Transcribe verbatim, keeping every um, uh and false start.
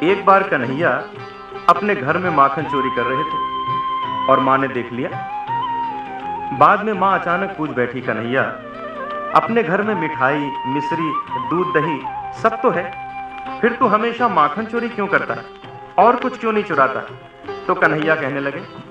एक बार कन्हैया अपने घर में माखन चोरी कर रहे थे और माँ ने देख लिया। बाद में माँ अचानक पूछ बैठी, कन्हैया, अपने घर में मिठाई, मिश्री, दूध, दही सब तो है, फिर तू हमेशा माखन चोरी क्यों करता है और कुछ क्यों नहीं चुराता? तो कन्हैया कहने लगे,